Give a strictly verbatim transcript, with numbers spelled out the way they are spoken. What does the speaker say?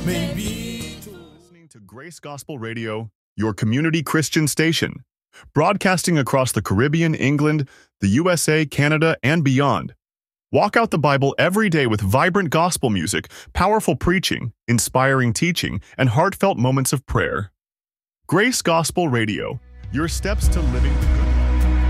Maybe. Listening to Grace Gospel Radio, your community Christian station, broadcasting across the Caribbean, England, the U S A, Canada, and beyond. Walk out the Bible every day with vibrant gospel music, powerful preaching, inspiring teaching, and heartfelt moments of prayer. Grace Gospel Radio, your steps to living.